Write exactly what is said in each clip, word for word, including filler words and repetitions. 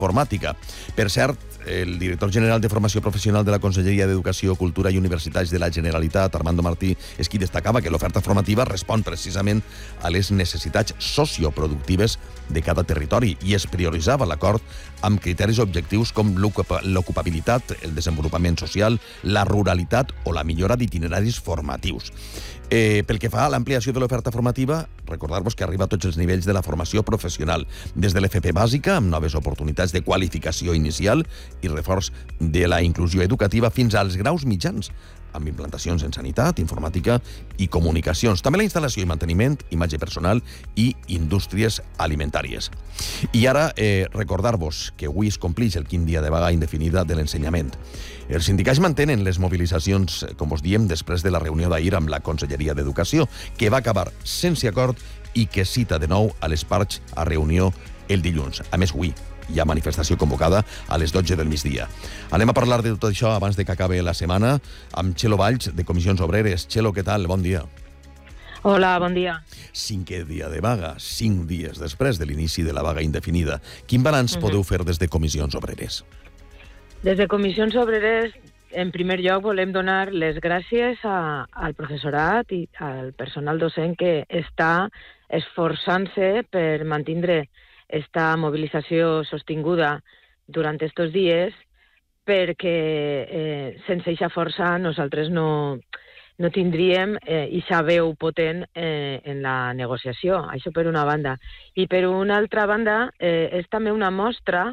informàtica. Per cert, el director general de Formació Professional de la Conselleria d'Educació, Cultura i Universitats de la Generalitat, Armando Martí, és qui destacava que l'oferta formativa respon precisament a les necessitats socioproductives de cada territori i es prioritzava l'acord amb criteris objectius com l'ocupabilitat, el desenvolupament social, la ruralitat o la millora d'itineraris formatius. Eh, pel que fa a l'ampliació de l'oferta formativa, recordar-vos que arriba a tots els nivells de la formació professional, des de l'F P bàsica, amb noves oportunitats de qualificació inicial i reforç de la inclusió educativa, fins als graus mitjans, amb implantacions en sanitat, informàtica i comunicacions. També la instal·lació i manteniment, imatge personal i indústries alimentàries. I ara, eh, recordar-vos que avui es complix el quinze dia de vaga indefinida de l'ensenyament. Els sindicats mantenen les mobilitzacions, com us diem, després de la reunió d'ahir amb la Conselleria d'Educació, que va acabar sense acord i que cita de nou a les parts a reunió el dilluns. A més, avui hi ha manifestació convocada a les dotze del migdia. Anem a parlar de tot això abans de que acabi la setmana amb Txelo Valls, de Comissions Obreres. Txelo, què tal? Bon dia. Hola, bon dia. Cinquè dia de vaga, cinc dies després de l'inici de la vaga indefinida. Quin balanç uh-huh. podeu fer des de Comissions Obreres? Des de Comissions Obreres, en primer lloc, volem donar les gràcies a, al professorat i al personal docent que està esforçant-se per mantindre esta mobilització sostinguda durant estos dies, perquè eh, sense aquesta força nosaltres no, no tindríem eh, aquesta veu potent eh, en la negociació. Això per una banda. I per una altra banda, eh, és també una mostra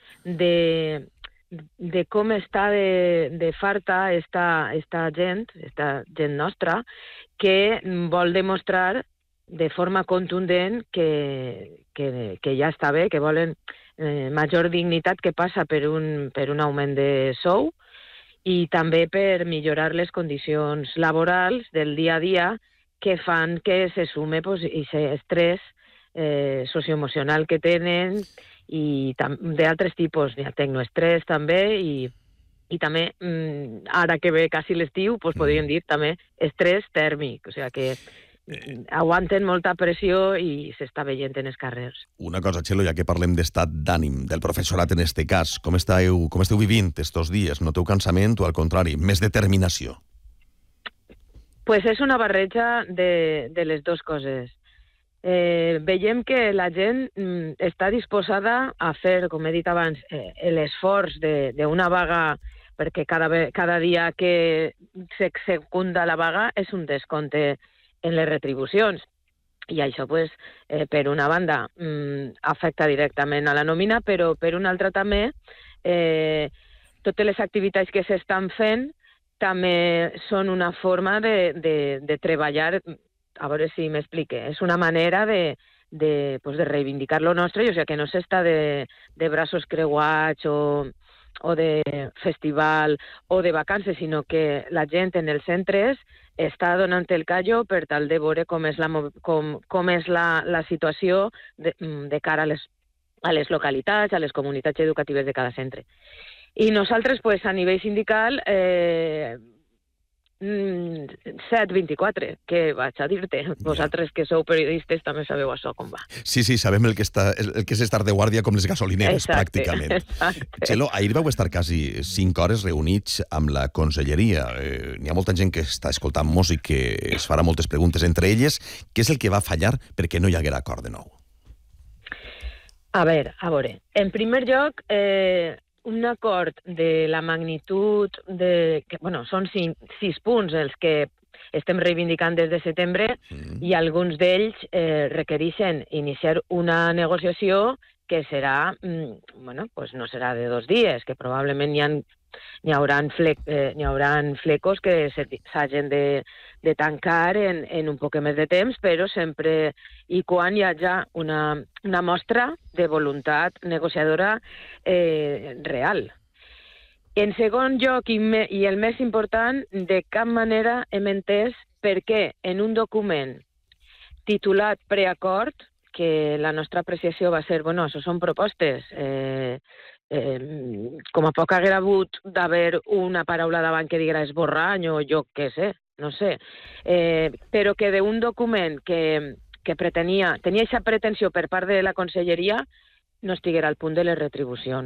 de, de com està de, de farta esta, esta gent, esta gent nostra, que vol demostrar de forma contundent que, que, que ja està bé, que volen eh, major dignitat, que passa per un, per un augment de sou i també per millorar les condicions laborals del dia a dia que fan que se sume pues, aquest estrès eh, socioemocional que tenen i d'altres tipus, hi ha tecnoestrès també i, i també, mm, ara que ve quasi l'estiu, pues, podríem dir també estrès tèrmic, o sigui que aguanten molta pressió i s'està veient en els carrers. Una cosa, Txelo, ja que parlem d'estat d'ànim del professorat en este cas, com esteu, com esteu vivint estos dies? Noteu cansament o, al contrari, més determinació? Pues és una barreja de, de les dues coses. Eh, veiem que la gent mm, està disposada a fer, com he dit abans, eh, l'esforç d'una vaga, perquè cada, cada dia que s'executa la vaga és un descompte en les retribucions. I això, pues, eh, per una banda, mm, afecta directament a la nòmina, però per una altra també, eh, totes les activitats que s'estan fent també són una forma de, de, de treballar, a veure si m'explique, és una manera de, de, pues, de reivindicar lo nostre, o sigui, que no s'està de, de braços creuats o, o de festival o de vacances, sinó que la gent en els centres està donant el callo per tal de veure com és la, com, com és la, la situació de, de cara a les, a les localitats, a les comunitats educatives de cada centre. I nosaltres, pues, a nivell sindical, eh, set vint-i-quatre, què vaig a dir-te? Vosaltres que sou periodistes també sabeu això com va. Sí, sí, sabem el que, està, el que és estar de guàrdia com les gasolineres, exacte, pràcticament. Exacte. Txelo, ahir vau estar quasi cinc hores reunits amb la conselleria. Eh, N'hi ha molta gent que està escoltant-nos i que es farà moltes preguntes. Entre elles, què és el que va fallar perquè no hi haguera acord de nou? A veure, a veure. En primer lloc, eh, un acord de la magnitud de... Que, bueno, són cinc, sis punts els que estem reivindicant des de setembre mm. i alguns d'ells eh, requereixen iniciar una negociació que serà, mm, bueno, pues no serà de dos dies, que probablement n'hi ha n'hi haurà flec, eh, n'hi haurà flecos que s'hagin de, de tancar en, en un poc més de temps, però sempre i quan hi hagi una, una mostra de voluntat negociadora eh, real. En segon lloc, i, me, i el més important, de cap manera hem entès per què en un document titulat preacord, que la nostra apreciació va ser, bueno, això són propostes, eh, eh, com a poc haguera hagut d'haver una paraula davant que diguera esborrany o jo què sé, no sé, eh, però que d'un document que, que pretenia, tenia aquesta pretensió per part de la conselleria no estiguera al punt de les retribucions.